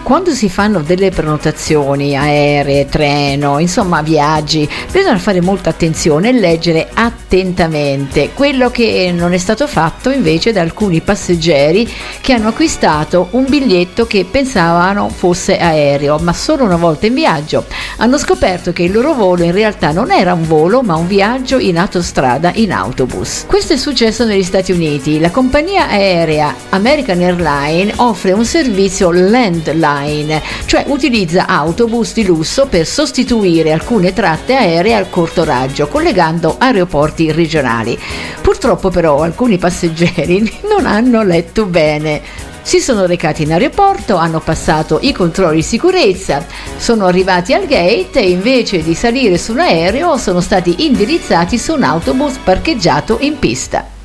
Quando si fanno delle prenotazioni aeree, treno, insomma viaggi, bisogna fare molta attenzione e leggere attentamente quello che non è stato fatto invece da alcuni passeggeri che hanno acquistato un biglietto che pensavano fosse aereo, ma solo una volta in viaggio hanno scoperto che il loro volo in realtà non era un volo ma un viaggio in autostrada in autobus. Questo è successo negli Stati Uniti. La compagnia aerea American Airlines offre un servizio Landline, cioè utilizza autobus di lusso per sostituire alcune tratte aeree al corto raggio, collegando aeroporti regionali. Purtroppo però alcuni passeggeri non hanno letto bene. Si sono recati in aeroporto, hanno passato i controlli di sicurezza, sono arrivati al gate e invece di salire su un aereo sono stati indirizzati su un autobus parcheggiato in pista.